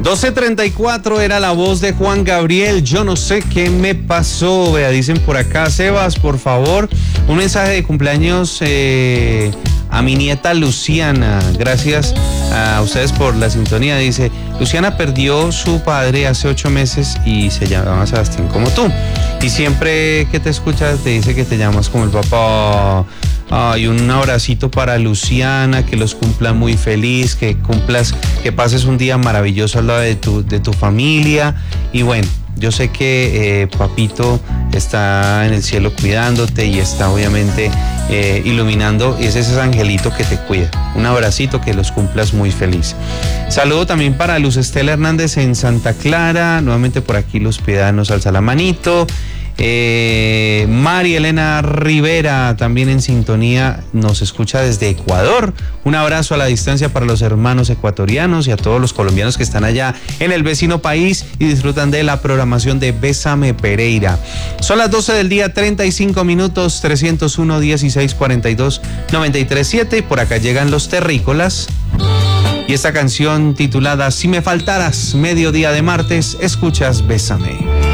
12:34 era la voz de Juan Gabriel. Yo no sé qué me pasó. Vea, dicen por acá, Sebas, por favor, un mensaje de cumpleaños a mi nieta Luciana. Gracias a ustedes por la sintonía. Dice, Luciana perdió su padre hace 8 meses y se llama Sebastián como tú. Y siempre que te escuchas te dice que te llamas como el papá. Ay, un abracito para Luciana, que los cumpla muy feliz, que pases un día maravilloso al lado de tu familia. Y bueno, yo sé que papito está en el cielo cuidándote y está obviamente iluminando, y ese es ese angelito que te cuida. Un abracito, que los cumplas muy feliz. Saludo también para Luz Estela Hernández en Santa Clara. Nuevamente por aquí Luz Piedad nos alza la manito. María Elena Rivera también en sintonía, nos escucha desde Ecuador. Un abrazo a la distancia para los hermanos ecuatorianos y a todos los colombianos que están allá en el vecino país y disfrutan de la programación de Bésame Pereira. Son las 12 del día, 35 minutos, 301 16 42 93 7, y por acá llegan los terrícolas. Y esta canción titulada Si me faltaras, mediodía de martes, escuchas Bésame.